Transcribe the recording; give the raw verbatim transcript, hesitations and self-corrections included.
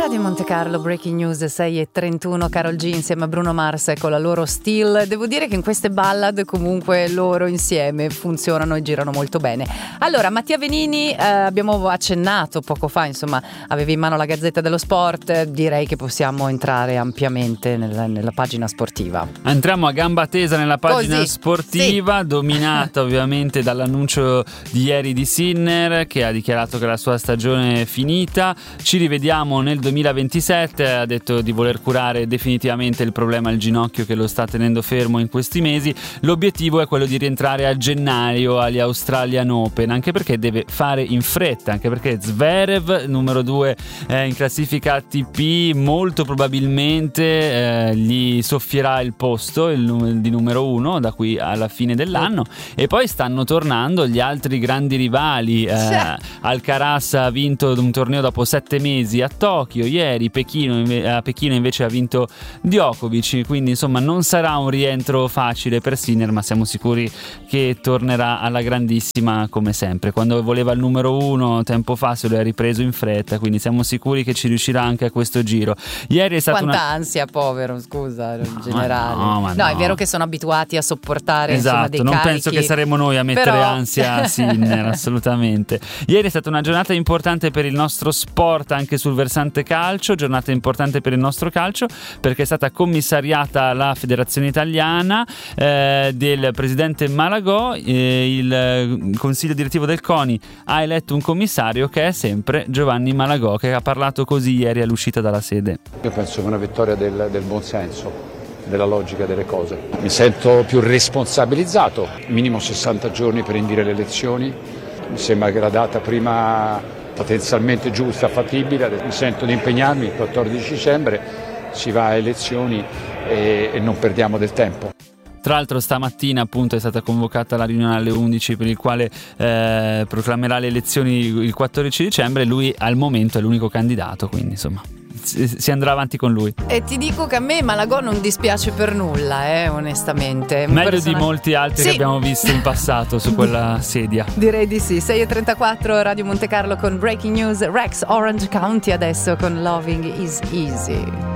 Radio Monte Carlo, Breaking News sei e trentuno, Karol G insieme a Bruno Mars con la loro Still. Devo dire che in queste ballad comunque loro insieme funzionano e girano molto bene. Allora, Mattia Venini, eh, abbiamo accennato poco fa, insomma, avevi in mano la Gazzetta dello Sport, direi che possiamo entrare ampiamente nella, nella pagina sportiva. Entriamo a gamba tesa nella pagina Così, sportiva, sì. dominata ovviamente dall'annuncio di ieri di Sinner, che ha dichiarato che la sua stagione è finita. Ci rivediamo nel duemilaventisette, ha detto di voler curare definitivamente il problema al ginocchio che lo sta tenendo fermo in questi mesi. L'obiettivo è quello di rientrare a gennaio agli Australian Open, anche perché deve fare in fretta, anche perché Zverev, numero due eh, in classifica A T P, molto probabilmente eh, gli soffierà il posto il num- di numero uno da qui alla fine dell'anno. E poi stanno tornando gli altri grandi rivali. eh, Alcaraz ha vinto un torneo dopo sette mesi a Tokyo, ieri Pechino, a Pechino invece ha vinto Djokovic, quindi insomma non sarà un rientro facile per Sinner, ma siamo sicuri che tornerà alla grandissima come sempre. Quando voleva il numero uno tempo fa se lo è ripreso in fretta, quindi siamo sicuri che ci riuscirà anche a questo giro. Ieri è stata Quanta una... ansia, povero, scusa, in No, generale. ma no, ma no, no. è vero che sono abituati a sopportare, insomma, Esatto, dei non carichi, penso che saremo noi a mettere però... ansia a Sinner, assolutamente. Ieri è stata una giornata importante per il nostro sport anche sul versante calcio, giornata importante per il nostro calcio perché è stata commissariata la federazione italiana eh, del presidente Malagò. eh, il consiglio direttivo del CONI ha eletto un commissario che è sempre Giovanni Malagò, che ha parlato così ieri all'uscita dalla sede. Io penso che è una vittoria del, del buonsenso, della logica delle cose. Mi sento più responsabilizzato, minimo sessanta giorni per indire le elezioni, mi sembra che la data prima potenzialmente giusta, fattibile, mi sento di impegnarmi il quattordici dicembre, si va a elezioni e, e non perdiamo del tempo. Tra l'altro stamattina appunto è stata convocata la riunione alle undici per il quale eh, proclamerà le elezioni il quattordici dicembre. Lui al momento è l'unico candidato, quindi insomma si andrà avanti con lui. E ti dico che a me Malagò non dispiace per nulla, eh, onestamente. Un Meglio persona... di molti altri sì. che abbiamo visto in passato su quella sedia. Direi di sì. sei e trentaquattro, Radio Monte Carlo con Breaking News. Rex, Orange County adesso con Loving is Easy.